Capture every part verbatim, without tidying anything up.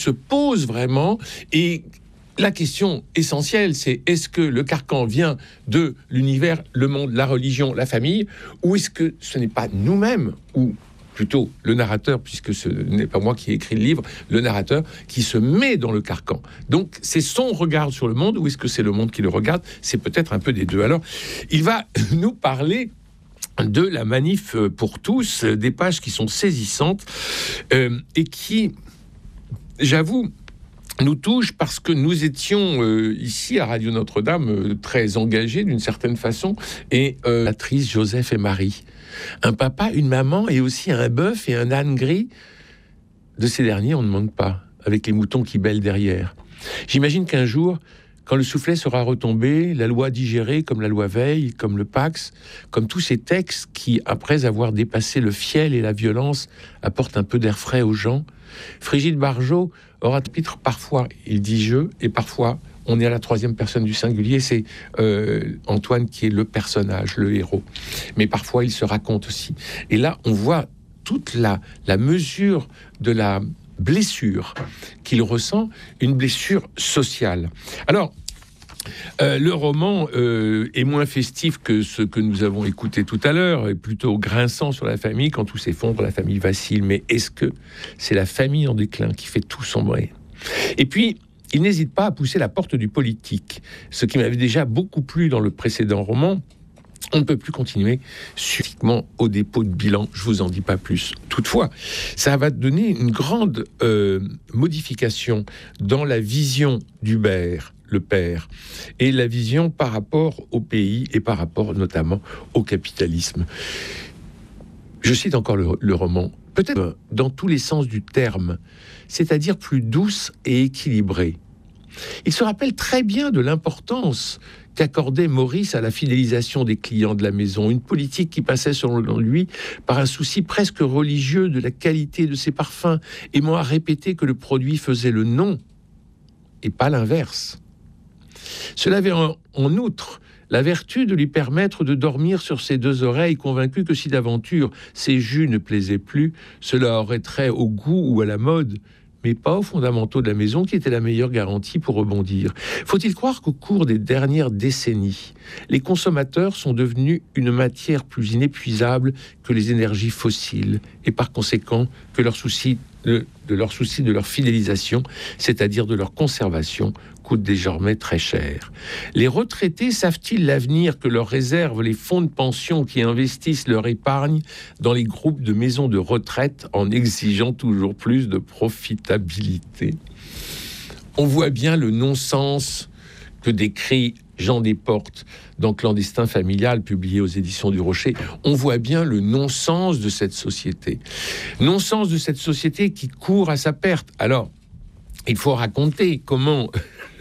se pose vraiment. Et la question essentielle, c'est est-ce que le carcan vient de l'univers, le monde, la religion, la famille, ou est-ce que ce n'est pas nous-mêmes, ou plutôt le narrateur, puisque ce n'est pas moi qui ai écrit le livre, le narrateur qui se met dans le carcan. Donc c'est son regard sur le monde, ou est-ce que c'est le monde qui le regarde? C'est peut-être un peu des deux. Alors il va nous parler de la manif pour tous, des pages qui sont saisissantes euh, et qui, j'avoue, nous touchent parce que nous étions euh, ici à Radio Notre-Dame euh, très engagés d'une certaine façon, et euh, l'actrice Joseph et Marie, un papa, une maman et aussi un bœuf et un âne gris. De ces derniers, on ne manque pas, avec les moutons qui bêlent derrière. J'imagine qu'un jour, quand le soufflet sera retombé, la loi digérée comme la loi Veil, comme le Pax, comme tous ces textes qui, après avoir dépassé le fiel et la violence, apportent un peu d'air frais aux gens, Frigide Barjot aura titre parfois, il dit je, et parfois on est à la troisième personne du singulier, c'est euh, Antoine qui est le personnage, le héros. Mais parfois il se raconte aussi. Et là, on voit toute la, la mesure de la blessure qu'il ressent, une blessure sociale. Alors, Euh, le roman euh, est moins festif que ce que nous avons écouté tout à l'heure, et plutôt grinçant sur la famille. Quand tout s'effondre, la famille vacille. Mais est-ce que c'est la famille en déclin qui fait tout sombrer? Et puis, il n'hésite pas à pousser la porte du politique, ce qui m'avait déjà beaucoup plu dans le précédent roman. On ne peut plus continuer subitement au dépôt de bilan, je vous en dis pas plus. Toutefois, ça va donner une grande euh, modification dans la vision d'Hubert, le père, et la vision par rapport au pays et par rapport notamment au capitalisme. Je cite encore le, le roman, peut-être dans tous les sens du terme, c'est-à-dire plus douce et équilibrée. Il se rappelle très bien de l'importance qu'accordait Maurice à la fidélisation des clients de la maison, une politique qui passait selon lui par un souci presque religieux de la qualité de ses parfums, aimant à répéter que le produit faisait le nom et pas l'inverse. Cela avait en, en outre la vertu de lui permettre de dormir sur ses deux oreilles, convaincu que si d'aventure ses jus ne plaisaient plus, cela aurait trait au goût ou à la mode, mais pas aux fondamentaux de la maison qui était la meilleure garantie pour rebondir. Faut-il croire qu'au cours des dernières décennies, les consommateurs sont devenus une matière plus inépuisable que les énergies fossiles, et par conséquent que leur souci de, de leur souci de leur fidélisation, c'est-à-dire de leur conservation, coûte désormais très cher. Les retraités savent-ils l'avenir que leur réservent les fonds de pension qui investissent leur épargne dans les groupes de maisons de retraite en exigeant toujours plus de profitabilité? On voit bien le non-sens que décrit Jean Desportes dans Clandestin familial, publié aux éditions du Rocher. On voit bien le non-sens de cette société. Non-sens de cette société qui court à sa perte. Alors, il faut raconter comment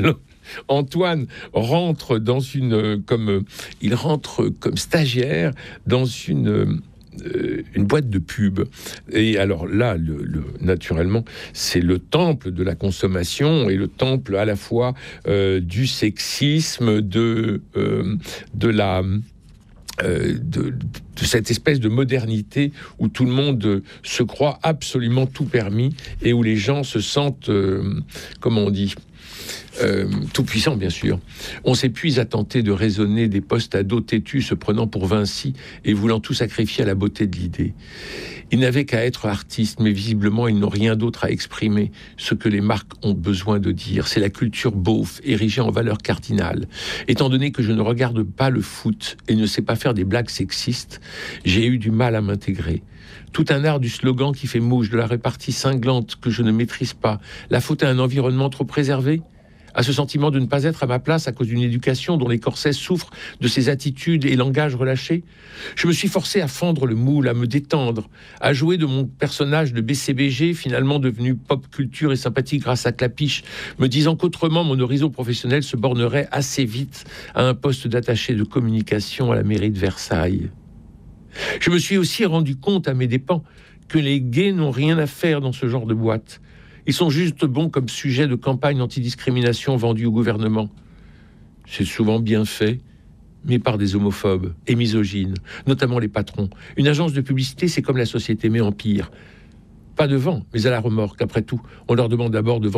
Antoine rentre dans une... comme il rentre comme stagiaire dans une... une boîte de pub. Et alors là, le, le, naturellement, c'est le temple de la consommation et le temple à la fois euh, du sexisme, de, euh, de la... Euh, de, de cette espèce de modernité où tout le monde se croit absolument tout permis et où les gens se sentent, euh, comment on dit, Euh, tout puissant, bien sûr. On s'épuise à tenter de raisonner des postes ados têtus se prenant pour Vinci et voulant tout sacrifier à la beauté de l'idée. Ils n'avaient qu'à être artistes, mais visiblement ils n'ont rien d'autre à exprimer. Ce que les marques ont besoin de dire, c'est la culture beauf, érigée en valeur cardinale. Étant donné que je ne regarde pas le foot et ne sais pas faire des blagues sexistes, j'ai eu du mal à m'intégrer. Tout un art du slogan qui fait mouche, de la répartie cinglante que je ne maîtrise pas. La faute à un environnement trop préservé ? À ce sentiment de ne pas être à ma place à cause d'une éducation dont les corsets souffrent de ses attitudes et langages relâchés. Je me suis forcé à fendre le moule, à me détendre, à jouer de mon personnage de B C B G, finalement devenu pop culture et sympathique grâce à Clapiche, me disant qu'autrement mon horizon professionnel se bornerait assez vite à un poste d'attaché de communication à la mairie de Versailles. Je me suis aussi rendu compte à mes dépens que les gays n'ont rien à faire dans ce genre de boîte. Ils sont juste bons comme sujet de campagne antidiscrimination vendue au gouvernement. C'est souvent bien fait, mais par des homophobes et misogynes, notamment les patrons. Une agence de publicité, c'est comme la société, mais en pire. Pas de vent, mais à la remorque. Après tout, on leur demande d'abord de vendre